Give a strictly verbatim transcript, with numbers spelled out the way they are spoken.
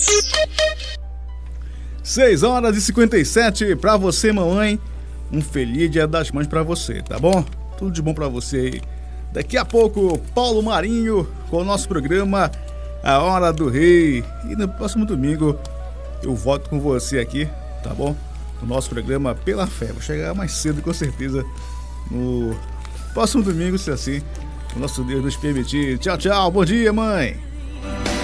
seis horas e cinquenta e sete pra você, mamãe. Um feliz Dia das Mães pra você, tá bom? Tudo de bom pra você aí. Daqui a pouco, Paulo Marinho com o nosso programa A Hora do Rei. E no próximo domingo eu volto com você aqui, tá bom? No nosso programa Pela Fé. Vou chegar mais cedo, com certeza, no próximo domingo, se assim o nosso Deus nos permitir. Tchau, tchau. Bom dia, mãe.